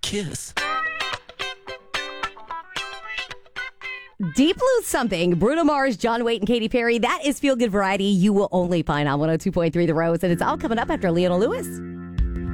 kiss. Deep Blue Something, Bruno Mars, John Waite, and Katy Perry. That is Feel Good Variety. You will only find on 102.3 The Rose, and it's all coming up after Leona Lewis.